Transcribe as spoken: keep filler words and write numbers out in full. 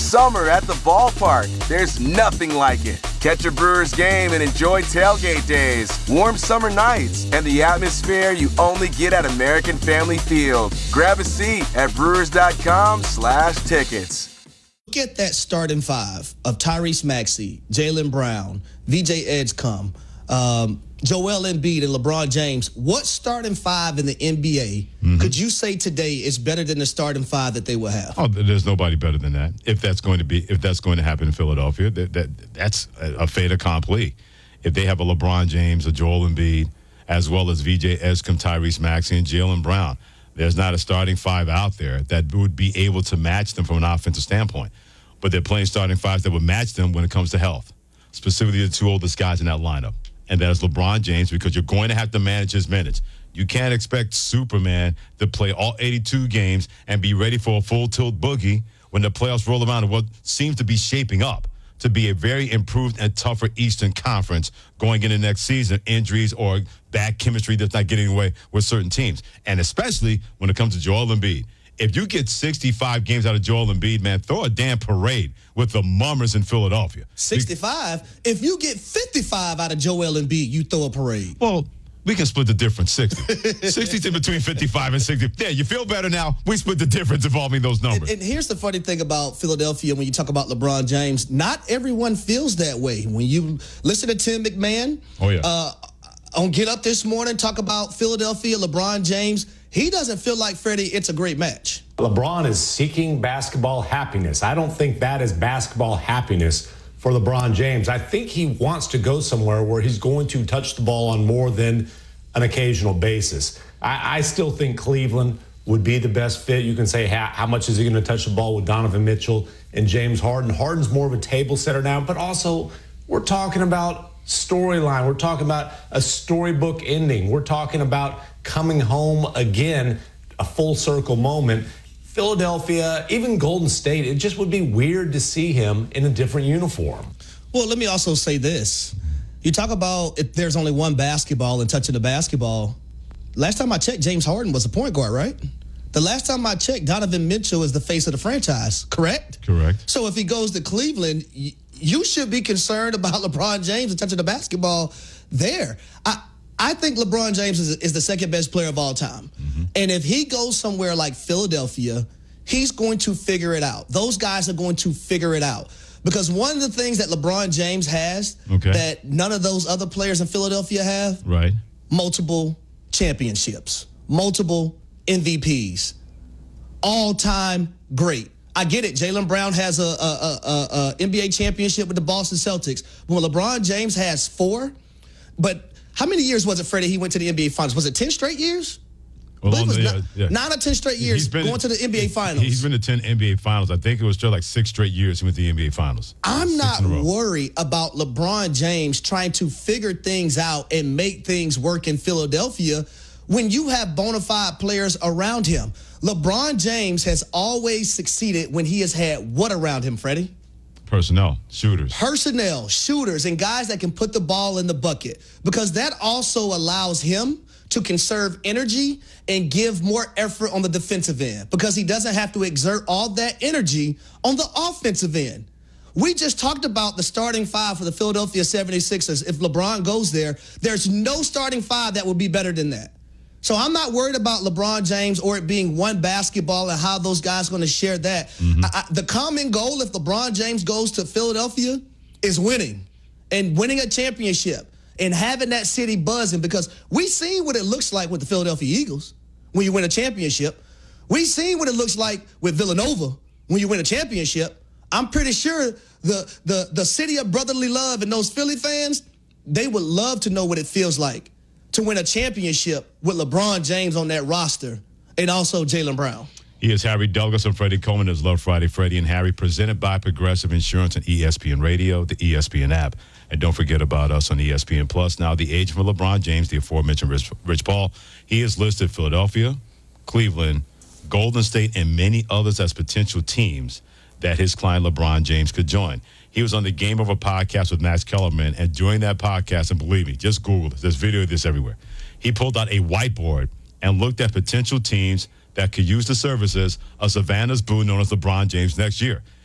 summer at the ballpark. There's nothing like it. Catch a Brewers game and enjoy tailgate days, warm summer nights, and the atmosphere you only get at American Family Field. Grab a seat at brewers.com slash tickets. Look at that starting five of Tyrese Maxey, Jaylen Brown, V J Edgecombe, um, Joel Embiid, and LeBron James. What starting five in the N B A mm-hmm. could you say today is better than the starting five that they will have? Oh, there's nobody better than that. If that's going to be, if that's going to happen in Philadelphia, that, that that's a fait accompli. If they have a LeBron James, a Joel Embiid, as well as V J Edgecombe, Tyrese Maxey, and Jaylen Brown, there's not a starting five out there that would be able to match them from an offensive standpoint. But they're playing starting fives that would match them when it comes to health, specifically the two oldest guys in that lineup. And that is LeBron James, because you're going to have to manage his minutes. You can't expect Superman to play all eighty-two games and be ready for a full tilt boogie when the playoffs roll around in what seems to be shaping up to be a very improved and tougher Eastern Conference going into next season, injuries or bad chemistry that's not getting away with certain teams. And especially when it comes to Joel Embiid. If you get sixty-five games out of Joel Embiid, man, throw a damn parade with the Mummers in Philadelphia. sixty-five? If you get fifty-five out of Joel Embiid, you throw a parade. Well, we can split the difference, sixty. sixty's in between fifty-five and sixty. Yeah, you feel better now? We split the difference involving those numbers. And, and here's the funny thing about Philadelphia when you talk about LeBron James. Not everyone feels that way. When you listen to Tim McMahon oh, yeah. uh, on Get Up this morning, talk about Philadelphia, LeBron James, he doesn't feel like, Freddie, it's a great match. LeBron is seeking basketball happiness. I don't think that is basketball happiness for LeBron James. I think he wants to go somewhere where he's going to touch the ball on more than an occasional basis. I, I still think Cleveland would be the best fit. You can say, how, how much is he going to touch the ball with Donovan Mitchell and James Harden? Harden's more of a table setter now, but also we're talking about storyline. We're talking about a storybook ending. We're talking about coming home again, a full circle moment. Philadelphia, even Golden State, it just would be weird to see him in a different uniform. Well, let me also say this. You talk about if there's only one basketball and touching the basketball. Last time I checked, James Harden was a point guard, right? The last time I checked, Donovan Mitchell is the face of the franchise, correct? Correct. So if he goes to Cleveland, you should be concerned about LeBron James and touching the basketball there. I I think LeBron James is, is the second best player of all time. Mm-hmm. And if he goes somewhere like Philadelphia, he's going to figure it out. Those guys are going to figure it out. Because one of the things that LeBron James has okay. that none of those other players in Philadelphia have, right? Multiple championships, multiple M V Ps, all-time great. I get it. Jaylen Brown has a, a, a, a, a N B A championship with the Boston Celtics. But when LeBron James has four, but how many years was it, Freddie, he went to the N B A Finals? Was it ten straight years? Well, it was yeah, nine, yeah. nine or ten straight years been, going to the N B A Finals. He's been to ten N B A Finals. I think it was still like six straight years he went to the N B A Finals. I'm six not worried about LeBron James trying to figure things out and make things work in Philadelphia when you have bona fide players around him. LeBron James has always succeeded when he has had what around him, Freddie? Personnel, shooters. Personnel, shooters, and guys that can put the ball in the bucket, because that also allows him to conserve energy and give more effort on the defensive end, because he doesn't have to exert all that energy on the offensive end. We just talked about the starting five for the Philadelphia seventy-sixers. If LeBron goes there, there's no starting five that would be better than that. So I'm not worried about LeBron James or it being one basketball and how those guys are going to share that. Mm-hmm. I, I, the common goal, if LeBron James goes to Philadelphia, is winning and winning a championship and having that city buzzing, because we've seen what it looks like with the Philadelphia Eagles when you win a championship. We've seen what it looks like with Villanova when you win a championship. I'm pretty sure the, the, the city of brotherly love and those Philly fans, they would love to know what it feels like to win a championship with LeBron James on that roster and also Jaylen Brown. He is Harry Douglas and Freddie Coleman. Is Love Friday, Freddie and Harry, presented by Progressive Insurance and E S P N Radio, the E S P N app. And don't forget about us on E S P N Plus. Now, the agent for LeBron James, the aforementioned Rich, Rich Paul, he has listed Philadelphia, Cleveland, Golden State, and many others as potential teams that his client LeBron James could join. He was on the Game Over podcast with Max Kellerman, and during that podcast, and believe me, just Google this, there's video of this everywhere, he pulled out a whiteboard and looked at potential teams that could use the services of Savannah's boo known as LeBron James next year.